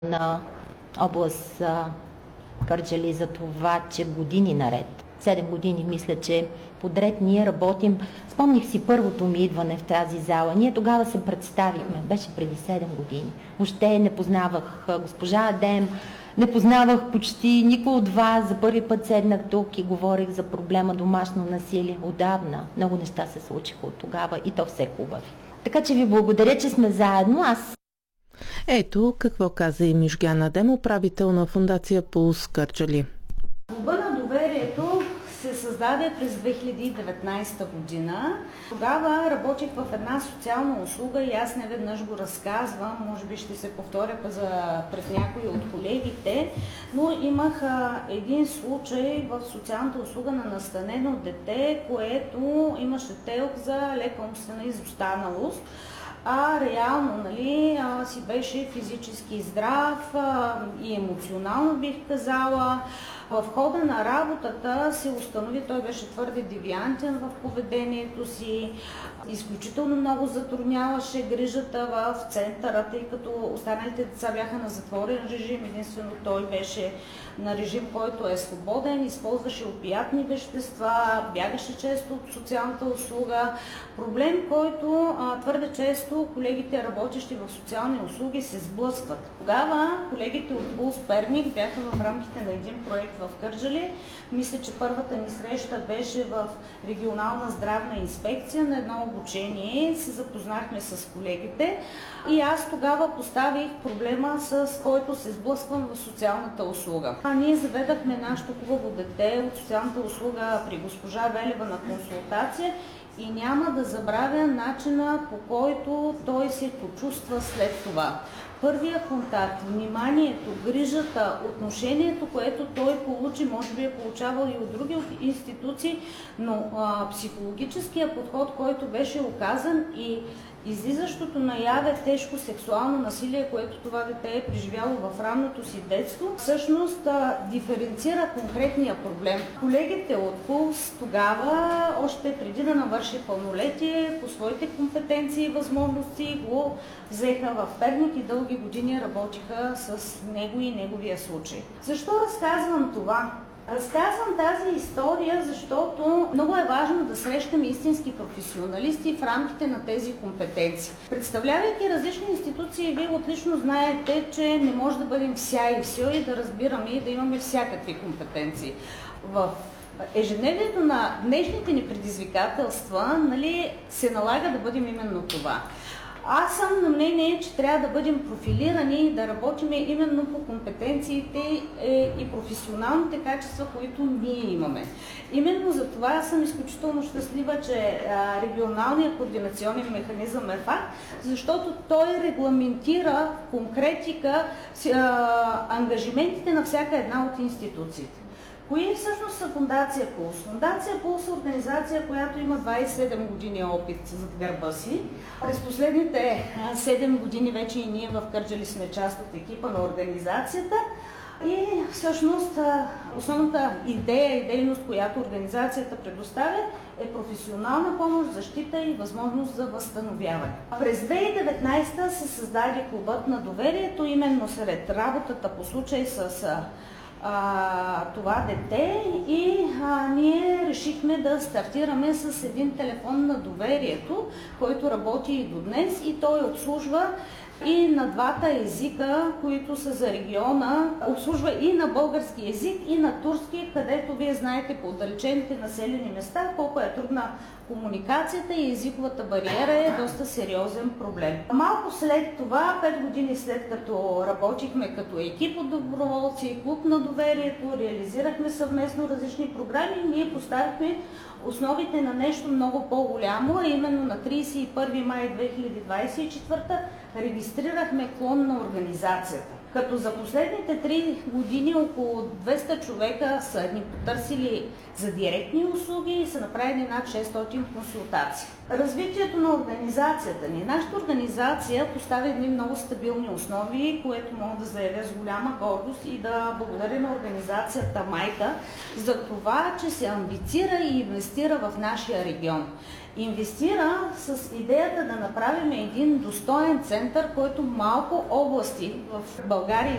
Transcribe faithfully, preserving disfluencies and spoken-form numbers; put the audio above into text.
на област Кърджали за това, че години наред, седем години мисля, че подред ние работим. Спомних си първото ми идване в тази зала. Ние тогава се представихме, беше преди седем години. Въобще не познавах госпожа Адем, не познавах почти никой от вас. За първи път седнах тук и говорих за проблема домашно насилие. Отдавна много неща се случиха от тогава и то все хубави. Така че ви благодаря, че сме заедно. Аз Ето какво каза и Мижгян Адем, управител на фондация Пулс Кърджали. Клуба на доверието се създаде през две хиляди и деветнадесета година. Тогава работих в една социална услуга и аз не веднъж го разказвам, може би ще се повторя за, пред някои от колегите, но имах а, един случай в социалната услуга на настанено дете, което имаше телк за лека умствена изостаналост. А реално, нали, а, си беше физически здрав а, и емоционално, бих казала. В хода на работата се установи, той беше твърде девиантен в поведението си, изключително много затрудняваше грижата в центъра, тъй като останалите деца бяха на затворен режим, единствено той беше на режим, който е свободен, използваше опиятни вещества, бягаше често от социалната услуга. Проблем, който а, твърде често колегите, работещи в социални услуги, се сблъскват. Тогава колегите от Пулс Перник бяха в рамките на един проект в Кърджали. Мисля, че първата ни среща беше в регионална здравна инспекция на едно обучение. Се запознахме с колегите и аз тогава поставих проблема, с който се сблъсквам в социалната услуга. А ние заведахме нашето хубаво дете от социалната услуга при госпожа Велева на консултация и няма да забравя начина, по който той се почувства след това. Първия контакт, вниманието, грижата, отношението, което той получи, може би е получавал и от други институции, но а, психологическия подход, който беше оказан и излизащото наяве тежко сексуално насилие, което това дете е преживяло в ранното си детство, всъщност а, диференцира конкретния проблем. Колегите от Пулс тогава, още преди да навърши пълнолетие, по своите компетенции и възможности го взеха в Перник и дълги години работиха с него и неговия случай. Защо разказвам това? Разказвам тази история, защото много е важно да срещаме истински професионалисти в рамките на тези компетенции. Представлявайки различни институции, вие отлично знаете, че не може да бъдем вся и все и да разбираме и да имаме всякакви компетенции. В ежедневието на днешните ни предизвикателства, нали, се налага да бъдем именно това. Аз съм на мнение, че трябва да бъдем профилирани и да работим именно по компетенциите и професионалните качества, които ние имаме. Именно за това съм изключително щастлива, че регионалният координационен механизъм е факт, защото той регламентира конкретика ангажиментите на всяка една от институциите. Кои всъщност са Фондация Пулс? Фондация Пулс е организация, която има двадесет и седем години опит зад гърба си. През последните седем години вече и ние в Кърджали сме част от екипа на организацията. И всъщност основната идея и дейност, която организацията предоставя, е професионална помощ, защита и възможност за възстановяване. През две хиляди и деветнадесета се създаде Клубът на доверието, именно сред работата по случай с А, това дете и а, ние решихме да стартираме с един телефон на доверието, който работи и до днес и той обслужва и на двата езика, които са за региона, обслужва и на български език, и на турски, където вие знаете по отдалечените населени места колко е трудна комуникацията и езиковата бариера е доста сериозен проблем. Малко след това, пет години след като работихме като екип от доброволци, клуб на доверието, реализирахме съвместно различни програми, ние поставихме основите на нещо много по-голямо, а именно на тридесет и първи май две хиляди двадесет и четвърта регистрирахме клон на организацията. Като за последните три години около двеста човека са ни потърсили за директни услуги и са направили над шестстотин консултации. Развитието на организацията ни. Нашата организация поставя едни много стабилни основи, което мога да заявя с голяма гордост и да благодаря на организацията Майка за това, че се амбицира и инвестира в нашия регион. Инвестира с идеята да направим един достоен център, който малко области в България